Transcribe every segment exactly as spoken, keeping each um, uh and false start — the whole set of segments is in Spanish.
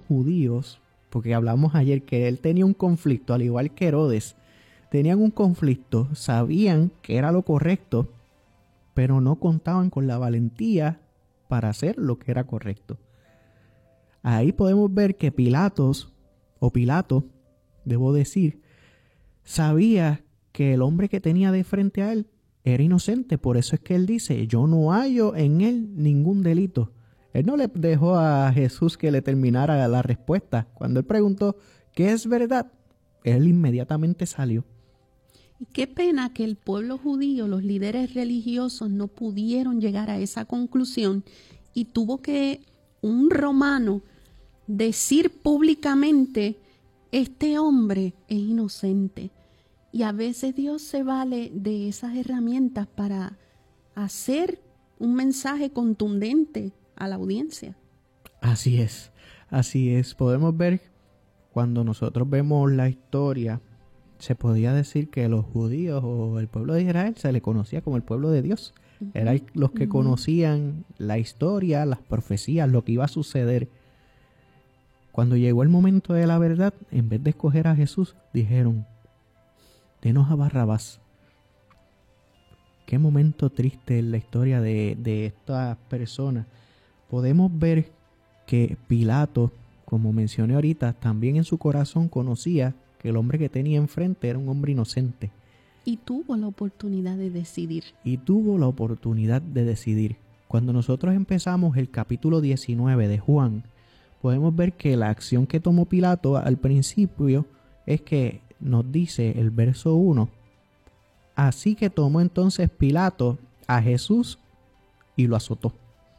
judíos, porque hablamos ayer que él tenía un conflicto, al igual que Herodes, tenían un conflicto, sabían que era lo correcto, pero no contaban con la valentía para hacer lo que era correcto. Ahí podemos ver que Pilatos, o Pilato, debo decir, sabía que el hombre que tenía de frente a él era inocente. Por eso es que él dice, yo no hallo en él ningún delito. Él no le dejó a Jesús que le terminara la respuesta. Cuando él preguntó, ¿qué es verdad?, él inmediatamente salió. Y qué pena que el pueblo judío, los líderes religiosos, no pudieron llegar a esa conclusión y tuvo que un romano decir públicamente, este hombre es inocente. Y a veces Dios se vale de esas herramientas para hacer un mensaje contundente a la audiencia. Así es, así es. Podemos ver, cuando nosotros vemos la historia, se podía decir que los judíos o el pueblo de Israel se le conocía como el pueblo de Dios. Uh-huh. Eran los que uh-huh. conocían la historia, las profecías, lo que iba a suceder. Cuando llegó el momento de la verdad, en vez de escoger a Jesús, dijeron, denos a Barrabás. Qué momento triste en la historia de, de estas personas. Podemos ver que Pilato, como mencioné ahorita, también en su corazón conocía que el hombre que tenía enfrente era un hombre inocente. Y tuvo la oportunidad de decidir. Y tuvo la oportunidad de decidir. Cuando nosotros empezamos el capítulo diecinueve de Juan, podemos ver que la acción que tomó Pilato al principio es que nos dice el verso uno, así que tomó entonces Pilato a Jesús y lo azotó.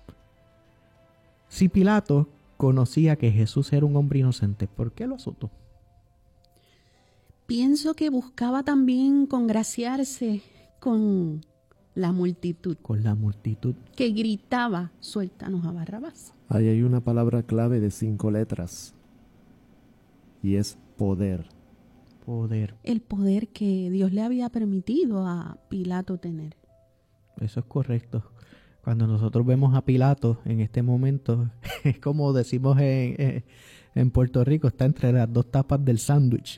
Si Pilato conocía que Jesús era un hombre inocente, ¿por qué lo azotó? Pienso que buscaba también congraciarse con la multitud. Con la multitud. Que gritaba, suéltanos a Barrabás. Ahí hay una palabra clave de cinco letras. Y es poder. Poder. El poder que Dios le había permitido a Pilato tener. Eso es correcto. Cuando nosotros vemos a Pilato en este momento, es como decimos en, en, en Puerto Rico, está entre las dos tapas del sándwich.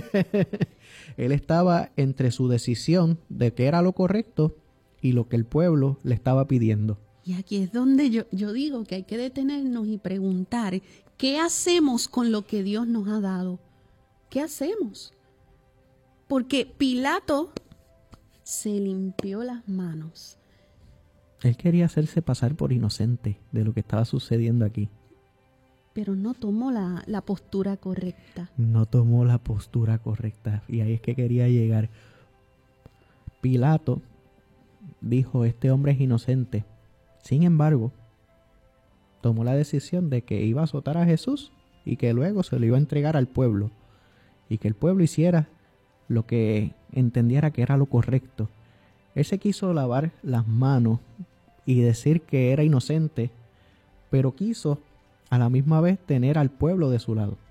Él estaba entre su decisión de qué era lo correcto y lo que el pueblo le estaba pidiendo. Y aquí es donde yo, yo digo que hay que detenernos y preguntar, ¿qué hacemos con lo que Dios nos ha dado? ¿Qué hacemos? Porque Pilato se limpió las manos. Él quería hacerse pasar por inocente de lo que estaba sucediendo aquí. Pero no tomó la, la postura correcta. No tomó la postura correcta. Y ahí es que quería llegar. Pilato dijo, este hombre es inocente. Sin embargo, tomó la decisión de que iba a azotar a Jesús y que luego se lo iba a entregar al pueblo. Y que el pueblo hiciera lo que entendiera que era lo correcto. Él se quiso lavar las manos y decir que era inocente, pero quiso a la misma vez tener al pueblo de su lado.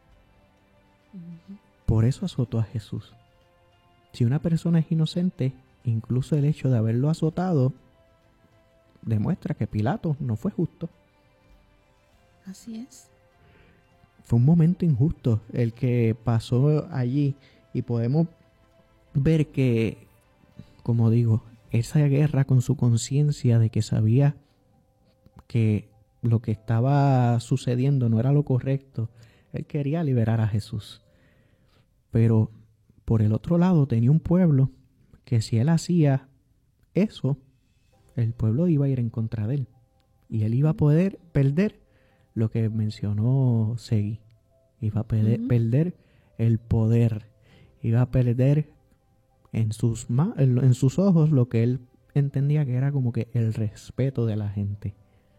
Uh-huh. Por eso azotó a Jesús. Si una persona es inocente, incluso el hecho de haberlo azotado demuestra que Pilato no fue justo. Así es. Fue un momento injusto el que pasó allí y podemos ver que, como digo, esa guerra con su conciencia de que sabía que lo que estaba sucediendo no era lo correcto, él quería liberar a Jesús. Pero por el otro lado tenía un pueblo que si él hacía eso, el pueblo iba a ir en contra de él. Y él iba a poder perder lo que mencionó Segui. Iba a perder, uh-huh. perder el poder. Iba a perder en sus, ma- en sus ojos lo que él entendía que era como que el respeto de la gente.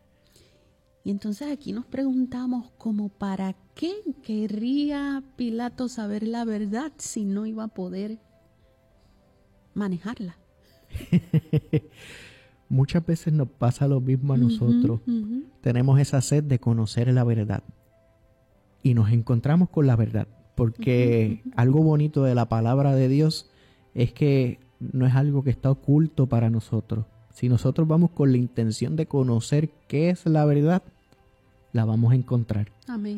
Y entonces aquí nos preguntamos como para qué querría Pilato saber la verdad si no iba a poder manejarla. Muchas veces nos pasa lo mismo a nosotros. Uh-huh, uh-huh. Tenemos esa sed de conocer la verdad y nos encontramos con la verdad, porque uh-huh, uh-huh. algo bonito de la palabra de Dios es que no es algo que está oculto para nosotros. Si nosotros vamos con la intención de conocer qué es la verdad, la vamos a encontrar. Amén.